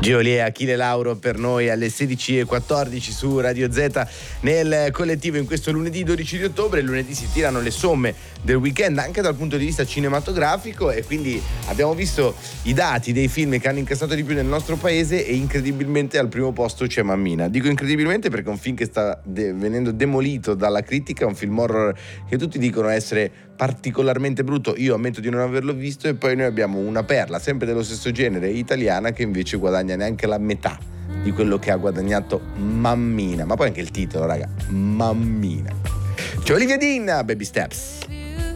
Giulia e Achille Lauro per noi alle 16:14 su Radio Z nel collettivo in questo lunedì 12 di ottobre. Lunedì si tirano le somme del weekend anche dal punto di vista cinematografico e quindi abbiamo visto i dati dei film che hanno incassato di più nel nostro paese e incredibilmente al primo posto c'è Mammina. Dico incredibilmente perché è un film che sta venendo demolito dalla critica, un film horror che tutti dicono essere particolarmente brutto. Io ammetto di non averlo visto e poi noi abbiamo una perla sempre dello stesso genere italiana che invece guadagna neanche la metà di quello che ha guadagnato Mammina. Ma poi anche il titolo, raga, Mammina. C'è Olivia Dean, Baby Steps.